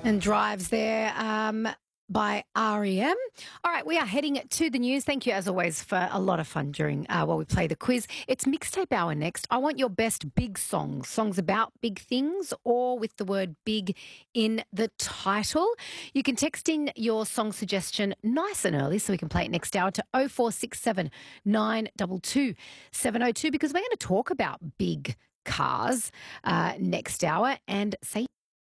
And Drives there by REM. All right, we are heading to the news. Thank you, as always, for a lot of fun during while we play the quiz. It's Mixtape Hour next. I want your best big songs about big things or with the word big in the title. You can text in your song suggestion nice and early so we can play it next hour to 0467 922 702 because we're going to talk about big cars next hour and say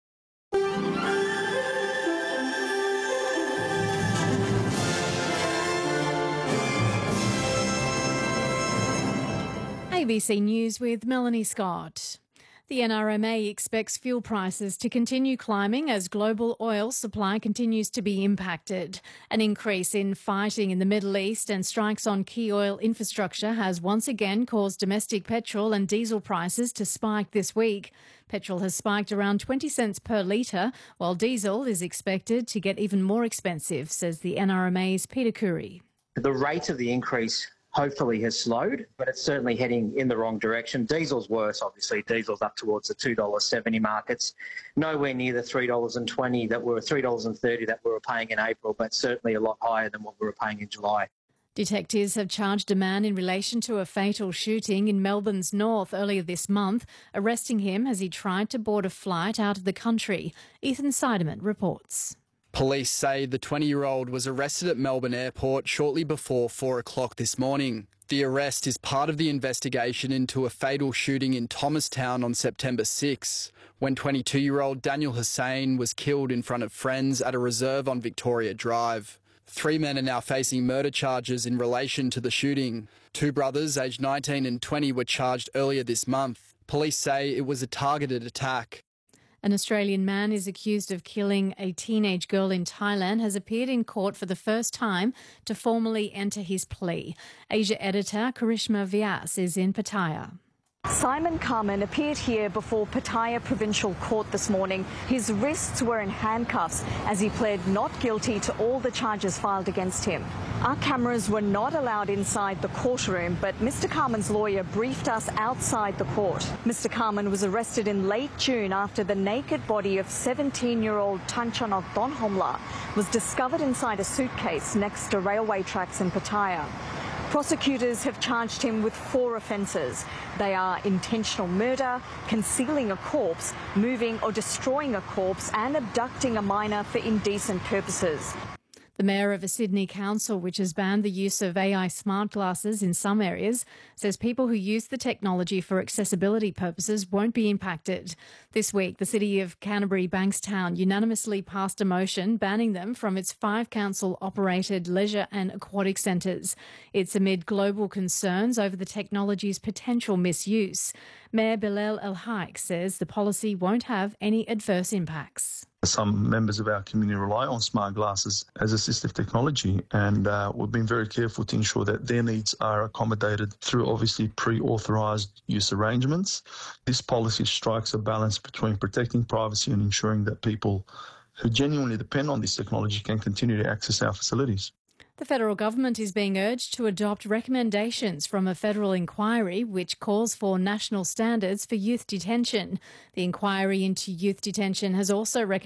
ABC News with Melanie Scott. The NRMA expects fuel prices to continue climbing as global oil supply continues to be impacted. An increase in fighting in the Middle East and strikes on key oil infrastructure has once again caused domestic petrol and diesel prices to spike this week. Petrol has spiked around 20 cents per litre, while diesel is expected to get even more expensive, says the NRMA's Peter Curry. The rate of the increase hopefully has slowed, but it's certainly heading in the wrong direction. Diesel's worse, obviously. Diesel's up towards the $2.70 mark. It's nowhere near the $3.20 that were $3.30 that we were paying in April, but certainly a lot higher than what we were paying in July. Detectives have charged a man in relation to a fatal shooting in Melbourne's north earlier this month, arresting him as he tried to board a flight out of the country. Ethan Seidemann reports. Police say the 20-year-old was arrested at Melbourne Airport shortly before 4 o'clock this morning. The arrest is part of the investigation into a fatal shooting in Thomastown on September 6, when 22-year-old Daniel Hussain was killed in front of friends at a reserve on Victoria Drive. 3 men are now facing murder charges in relation to the shooting. 2 brothers, aged 19 and 20, were charged earlier this month. Police say it was a targeted attack. An Australian man is accused of killing a teenage girl in Thailand has appeared in court for the first time to formally enter his plea. Asia editor Karishma Vyas is in Pattaya. Simon Carman appeared here before Pattaya Provincial Court this morning. His wrists were in handcuffs as he pled not guilty to all the charges filed against him. Our cameras were not allowed inside the courtroom, but Mr. Carman's lawyer briefed us outside the court. Mr. Carman was arrested in late June after the naked body of 17-year-old Tanchanok Donhomla was discovered inside a suitcase next to railway tracks in Pattaya. Prosecutors have charged him with 4 offences. They are intentional murder, concealing a corpse, moving or destroying a corpse and abducting a minor for indecent purposes. The Mayor of a Sydney council, which has banned the use of AI smart glasses in some areas, says people who use the technology for accessibility purposes won't be impacted. This week, the City of Canterbury Bankstown unanimously passed a motion banning them from its 5 council-operated leisure and aquatic centres. It's amid global concerns over the technology's potential misuse. Mayor Bilal El-Haik says the policy won't have any adverse impacts. Some members of our community rely on smart glasses as assistive technology, and we've been very careful to ensure that their needs are accommodated through obviously pre-authorised use arrangements. This policy strikes a balance between protecting privacy and ensuring that people who genuinely depend on this technology can continue to access our facilities. The federal government is being urged to adopt recommendations from a federal inquiry which calls for national standards for youth detention. The inquiry into youth detention has also recommended